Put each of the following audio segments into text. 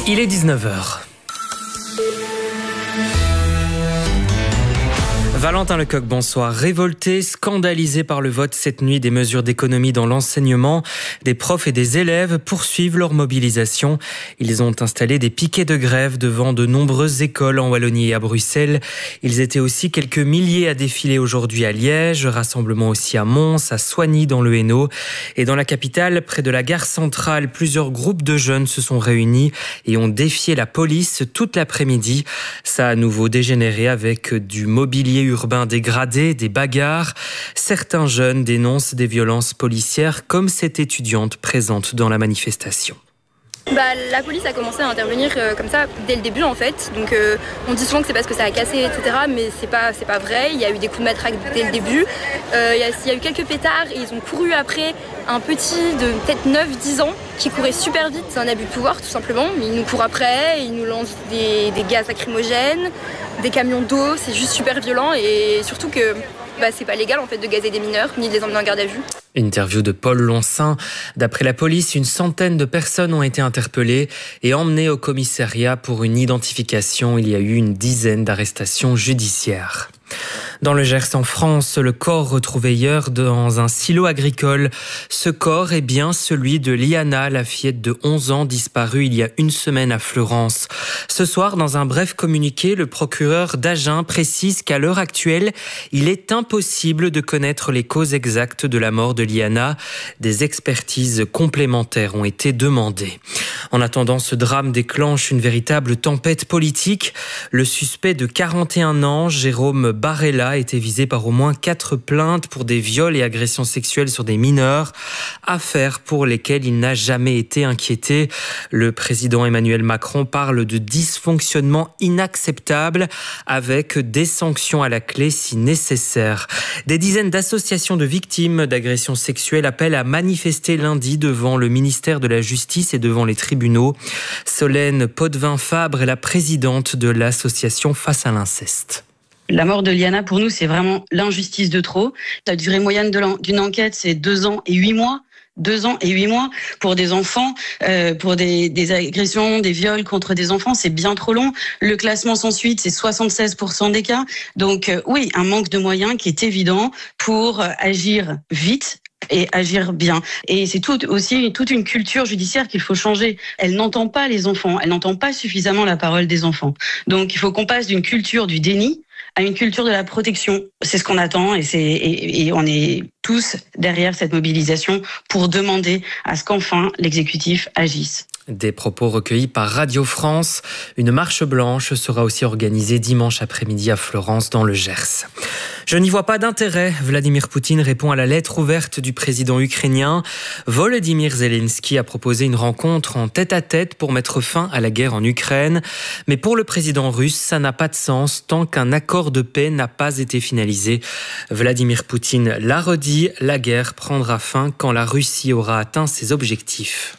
Il est 19h. Valentin Lecoq, bonsoir. Révoltés, scandalisés par le vote cette nuit des mesures d'économie dans l'enseignement, des profs et des élèves poursuivent leur mobilisation. Ils ont installé des piquets de grève devant de nombreuses écoles en Wallonie et à Bruxelles. Ils étaient aussi quelques milliers à défiler aujourd'hui à Liège, rassemblement aussi à Mons, à Soignies dans le Hainaut. Et dans la capitale, près de la gare centrale, plusieurs groupes de jeunes se sont réunis et ont défié la police toute l'après-midi. Ça a à nouveau dégénéré avec du mobilier urbain dégradé, des bagarres. Certains jeunes dénoncent des violences policières comme cette étudiante présente dans la manifestation. La police a commencé à intervenir comme ça dès le début en fait. Donc on dit souvent que c'est parce que ça a cassé, etc. Mais c'est pas vrai. Il y a eu des coups de matraque dès le début. Il y a eu quelques pétards et ils ont couru après un petit de peut-être 9-10 ans qui courait super vite. C'est un abus de pouvoir tout simplement. Il nous court après, il nous lance des gaz lacrymogènes, des camions d'eau. C'est juste super violent et surtout que c'est pas légal en fait de gazer des mineurs ni de les emmener en garde à vue. Interview de Paul Loncin. D'après la police, une centaine de personnes ont été interpellées et emmenées au commissariat pour une identification. Il y a eu une dizaine d'arrestations judiciaires. Dans le Gers en France, le corps retrouvé hier dans un silo agricole. Ce corps est bien celui de Liana, la fillette de 11 ans disparue il y a une semaine à Fleurance. Ce soir, dans un bref communiqué, le procureur d'Agen précise qu'à l'heure actuelle, il est impossible de connaître les causes exactes de la mort de Liana. Des expertises complémentaires ont été demandées. En attendant, ce drame déclenche une véritable tempête politique. Le suspect de 41 ans, Jérôme Barella, a été visé par au moins 4 plaintes pour des viols et agressions sexuelles sur des mineurs, affaires pour lesquelles il n'a jamais été inquiété. Le président Emmanuel Macron parle de dysfonctionnement inacceptable avec des sanctions à la clé si nécessaire. Des dizaines d'associations de victimes d'agressions sexuelles appellent à manifester lundi devant le ministère de la Justice et devant les tribunaux. Solène Potvin-Fabre est la présidente de l'association Face à l'inceste. La mort de Liana, pour nous, c'est vraiment l'injustice de trop. La durée moyenne d'une enquête, c'est 2 ans et 8 mois. 2 ans et 8 mois pour des enfants, pour des agressions, des viols contre des enfants, c'est bien trop long. Le classement sans suite, c'est 76% des cas. Donc oui, un manque de moyens qui est évident pour agir vite et agir bien. Et c'est aussi toute une culture judiciaire qu'il faut changer. Elle n'entend pas les enfants, elle n'entend pas suffisamment la parole des enfants. Donc il faut qu'on passe d'une culture du déni à une culture de la protection. C'est ce qu'on attend et on est tous derrière cette mobilisation pour demander à ce qu'enfin l'exécutif agisse. Des propos recueillis par Radio France. Une marche blanche sera aussi organisée dimanche après-midi à Fleurance dans le Gers. Je n'y vois pas d'intérêt. Vladimir Poutine répond à la lettre ouverte du président ukrainien. Volodymyr Zelensky a proposé une rencontre en tête-à-tête pour mettre fin à la guerre en Ukraine. Mais pour le président russe, ça n'a pas de sens tant qu'un accord de paix n'a pas été finalisé. Vladimir Poutine l'a redit, la guerre prendra fin quand la Russie aura atteint ses objectifs.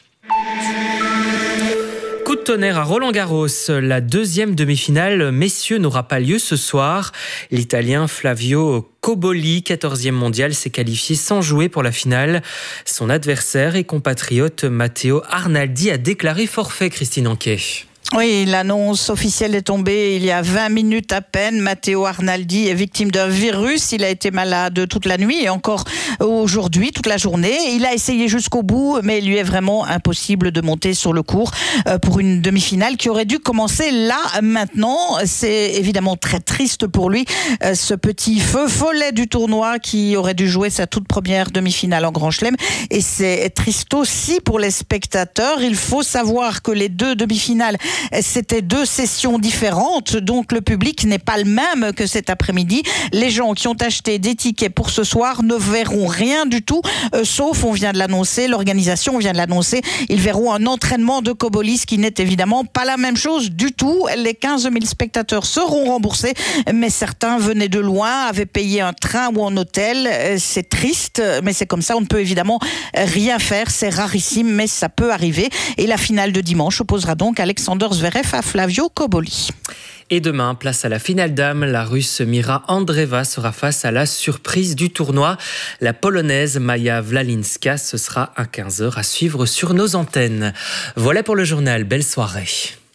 Coup de tonnerre à Roland-Garros. La deuxième demi-finale messieurs n'aura pas lieu ce soir. L'Italien Flavio Cobolli, 14e mondial, s'est qualifié sans jouer pour la finale. Son adversaire et compatriote Matteo Arnaldi a déclaré forfait, Christine Anquet. Oui, l'annonce officielle est tombée il y a 20 minutes à peine. Matteo Arnaldi est victime d'un virus. Il a été malade toute la nuit et encore aujourd'hui, toute la journée. Il a essayé jusqu'au bout, mais il lui est vraiment impossible de monter sur le court pour une demi-finale qui aurait dû commencer là, maintenant. C'est évidemment très triste pour lui, ce petit feu follet du tournoi qui aurait dû jouer sa toute première demi-finale en Grand Chelem. Et c'est triste aussi pour les spectateurs. Il faut savoir que les 2 demi-finales, c'était 2 sessions différentes, donc le public n'est pas le même que cet après-midi. Les gens qui ont acheté des tickets pour ce soir ne verront rien du tout, sauf, on vient de l'annoncer, l'organisation vient de l'annoncer, ils verront un entraînement de Cobolli, qui n'est évidemment pas la même chose du tout. Les 15 000 spectateurs seront remboursés, mais certains venaient de loin, avaient payé un train ou un hôtel. C'est triste, mais c'est comme ça, on ne peut évidemment rien faire, c'est rarissime, mais ça peut arriver. Et la finale de dimanche opposera donc Alexander Zverev à Flavio Cobolli. Et demain, place à la finale dames. La Russe Mira Andreeva sera face à la surprise du tournoi. La Polonaise Maja Wlalinska. Ce sera à 15h à suivre sur nos antennes. Voilà pour le journal. Belle soirée.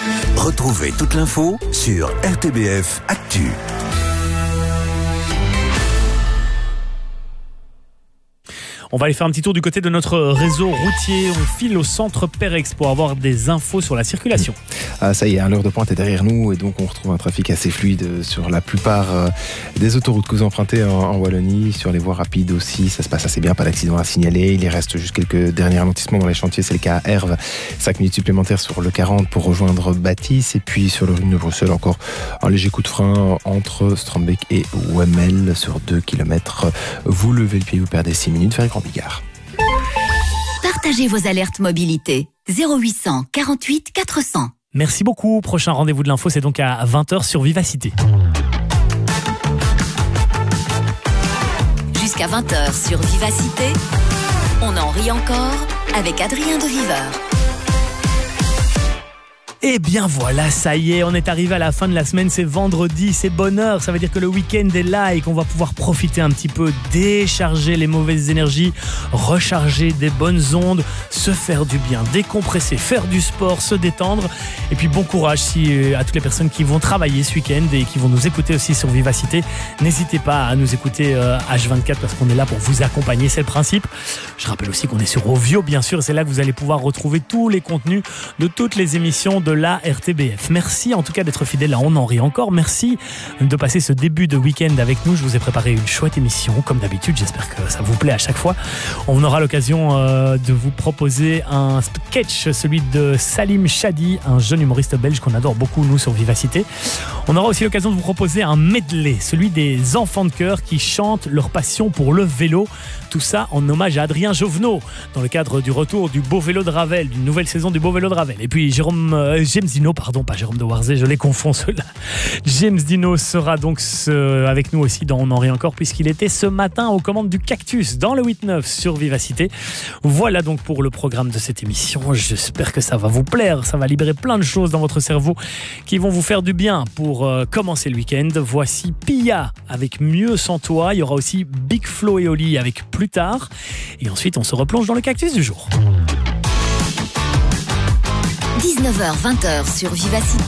Retrouvez toute l'info sur RTBF Actu. On va aller faire un petit tour du côté de notre réseau routier. On file au centre Perex pour avoir des infos sur la circulation. Ah, ça y est, l'heure de pointe est derrière nous et donc on retrouve un trafic assez fluide sur la plupart des autoroutes que vous empruntez en Wallonie. Sur les voies rapides aussi, ça se passe assez bien, pas d'accident à signaler. Il y reste juste quelques derniers ralentissements dans les chantiers, c'est le cas à Herve. 5 minutes supplémentaires sur le 40 pour rejoindre Bâtisse. Et puis sur le Rune de Bruxelles, encore un léger coup de frein entre Strombeek et Wemmel sur 2 km. Vous levez le pied, vous perdez 6 minutes vers Grand-Bigard. Partagez vos alertes mobilité. 0800 48 400. Merci beaucoup. Prochain rendez-vous de l'info, c'est donc à 20h sur Vivacité. Jusqu'à 20h sur Vivacité, on en rit encore avec Adrien de Viveur. Et bien voilà, ça y est, on est arrivé à la fin de la semaine, c'est vendredi, c'est bonheur, ça veut dire que le week-end est là et qu'on va pouvoir profiter un petit peu, décharger les mauvaises énergies, recharger des bonnes ondes, se faire du bien, décompresser, faire du sport, se détendre. Et puis bon courage à toutes les personnes qui vont travailler ce week-end et qui vont nous écouter aussi sur Vivacité. N'hésitez pas à nous écouter H24 parce qu'on est là pour vous accompagner, c'est le principe. Je rappelle aussi qu'on est sur Ovio, bien sûr, c'est là que vous allez pouvoir retrouver tous les contenus de toutes les émissions de la RTBF. Merci en tout cas d'être fidèle à On en rit encore. Merci de passer ce début de week-end avec nous. Je vous ai préparé une chouette émission, comme d'habitude. J'espère que ça vous plaît à chaque fois. On aura l'occasion de vous proposer un sketch, celui de Salim Chadi, un jeune humoriste belge qu'on adore beaucoup, nous, sur Vivacité. On aura aussi l'occasion de vous proposer un medley, celui des enfants de chœur qui chantent leur passion pour le vélo. Tout ça en hommage à Adrien Jovenot, dans le cadre du retour du Beau Vélo de Ravel, d'une nouvelle saison du Beau Vélo de Ravel. Et puis James Dino, pardon, pas Jérôme de Warzé, je les confonds ceux-là. James Dino sera donc avec nous aussi dans On en rit encore, puisqu'il était ce matin aux commandes du Cactus, dans le 8-9 sur Vivacité. Voilà donc pour le programme de cette émission. J'espère que ça va vous plaire, ça va libérer plein de choses dans votre cerveau qui vont vous faire du bien pour commencer le week-end. Voici Pia avec Mieux sans toi. Il y aura aussi Big Flo et Oli avec Plus tard. Et ensuite, on se replonge dans le Cactus du jour. 19h-20h sur Vivacité,